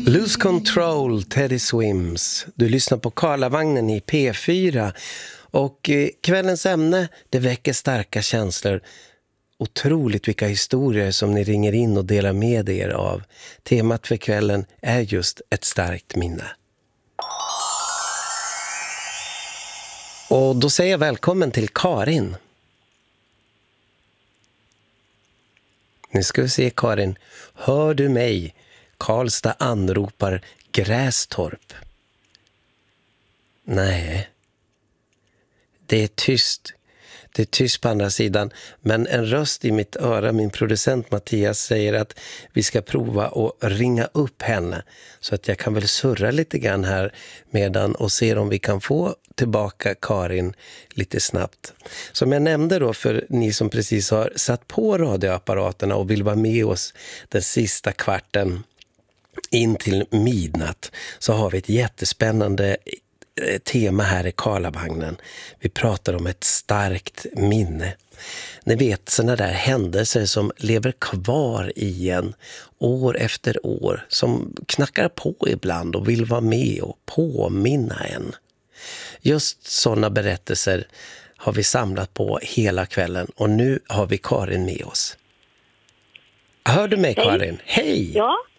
Lose Control, Teddy Swims. Du lyssnar på Karlavagnen i P4. Och kvällens ämne, det väcker starka känslor. Otroligt vilka historier som ni ringer in och delar med er av. Temat för kvällen är just ett starkt minne. Och då säger jag välkommen till Karin. Nu ska vi se, Karin. Hör du mig? Karlstad anropar Grästorp. Nej. Det är tyst. Det är tyst på andra sidan. Men en röst i mitt öra, min producent Mattias, säger att vi ska prova att ringa upp henne. Så att jag kan väl surra lite grann här medan och se om vi kan få tillbaka Karin lite snabbt. Som jag nämnde då för ni som precis har satt på radioapparaterna och vill vara med oss den sista kvarten in till midnatt, så har vi ett jättespännande tema här i Karlavagnen. Vi pratar om ett starkt minne. Ni vet, sådana där händelser som lever kvar i en år efter år, som knackar på ibland och vill vara med och påminna en. Just sådana berättelser har vi samlat på hela kvällen och nu har vi Karin med oss. Hör du mig, Karin? Hej! Ja,